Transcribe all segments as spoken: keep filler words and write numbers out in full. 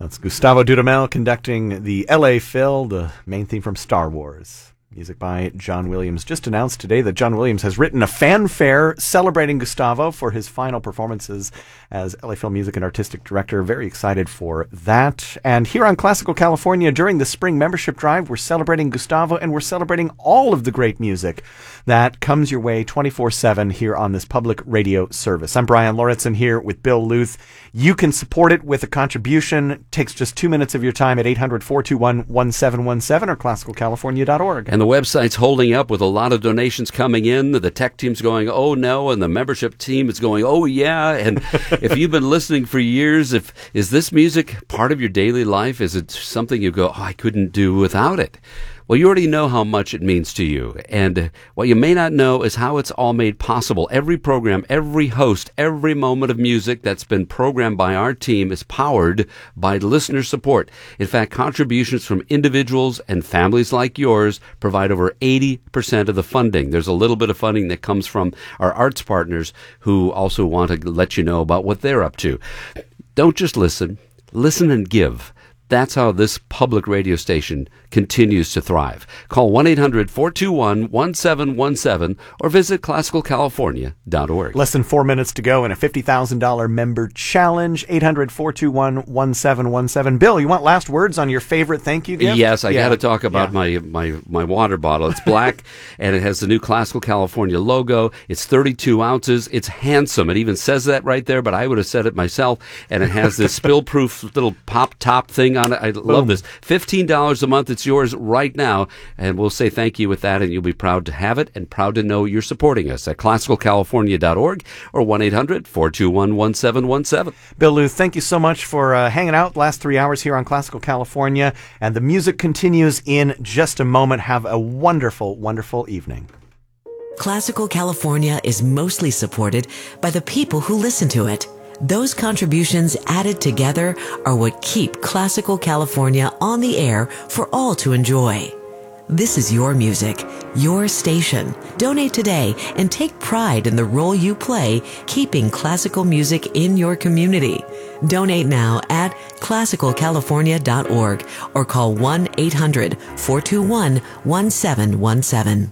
That's Gustavo Dudamel conducting the L A Phil, the main theme from Star Wars. Music by John Williams. Just announced today that John Williams has written a fanfare celebrating Gustavo for his final performances as L A Phil Music and Artistic Director. Very excited for that. And here on Classical California, during the spring membership drive, we're celebrating Gustavo and we're celebrating all of the great music that comes your way twenty-four seven here on this public radio service. I'm Brian Lauritsen here with Bill Luth. You can support it with a contribution. It takes just two minutes of your time at eight hundred, four two one, one seven one seven or classical california dot org. And the website's holding up with a lot of donations coming in. The tech team's going, oh no, and the membership team is going, oh yeah. And if you've been listening for years, if is this music part of your daily life? Is it something you go, oh, I couldn't do without it? Well, you already know how much it means to you. And what you may not know is how it's all made possible. Every program, every host, every moment of music that's been programmed by our team is powered by listener support. In fact, contributions from individuals and families like yours provide over eighty percent of the funding. There's a little bit of funding that comes from our arts partners who also want to let you know about what they're up to. Don't just listen. Listen and give. That's how this public radio station continues to thrive. Call one eight hundred, four two one, one seven one seven or visit classical california dot org. Less than four minutes to go in a fifty thousand dollars member challenge. eight hundred, four two one, one seven one seven. Bill, you want last words on your favorite thank you gift? Yes, I yeah. got to talk about yeah. my, my, my water bottle. It's black and it has the new Classical California logo. It's thirty-two ounces. It's handsome. It even says that right there, but I would have said it myself. And it has this spill-proof little pop top thing on it. I love Boom. This. fifteen dollars a month. It's yours right now. And we'll say thank you with that, and you'll be proud to have it and proud to know you're supporting us at classical california dot org or one eight hundred, four two one, one seven one seven. Bill Luth, thank you so much for uh, hanging out the last three hours here on Classical California. And the music continues in just a moment. Have a wonderful, wonderful evening. Classical California is mostly supported by the people who listen to it. Those contributions added together are what keep Classical California on the air for all to enjoy. This is your music, your station. Donate today and take pride in the role you play keeping classical music in your community. Donate now at classical california dot org or call one eight hundred, four two one, one seven one seven.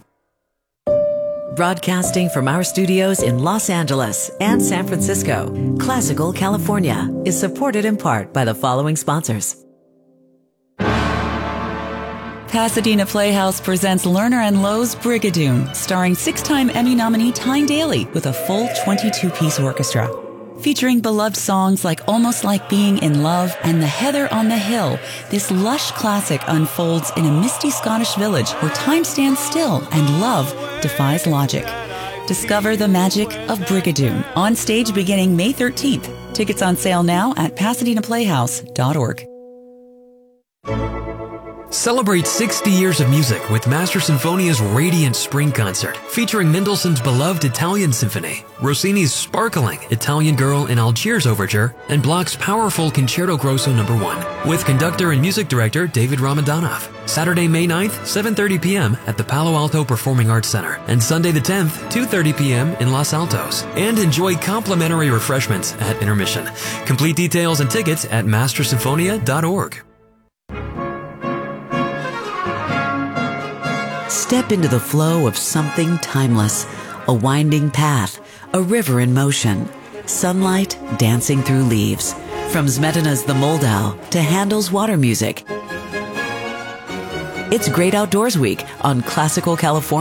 Broadcasting from our studios in Los Angeles and San Francisco, Classical California is supported in part by the following sponsors. Pasadena Playhouse presents Lerner and Lowe's Brigadoon, starring six-time Emmy nominee Tyne Daly with a full twenty-two piece orchestra. Featuring beloved songs like Almost Like Being in Love and The Heather on the Hill, this lush classic unfolds in a misty Scottish village where time stands still and love defies logic. Discover the magic of Brigadoon on stage beginning May thirteenth. Tickets on sale now at pasadena playhouse dot org. Celebrate sixty years of music with Master Sinfonia's Radiant Spring Concert, featuring Mendelssohn's beloved Italian Symphony, Rossini's sparkling Italian Girl in Algiers Overture, and Bloch's powerful Concerto Grosso number one, with conductor and music director David Ramadanov. Saturday, May ninth, seven thirty p.m. at the Palo Alto Performing Arts Center, and Sunday the tenth, two thirty p.m. in Los Altos. And enjoy complimentary refreshments at intermission. Complete details and tickets at master sinfonia dot org. Step into the flow of something timeless, a winding path, a river in motion, sunlight dancing through leaves. From Smetana's The Moldau to Handel's Water Music. It's Great Outdoors Week on Classical California.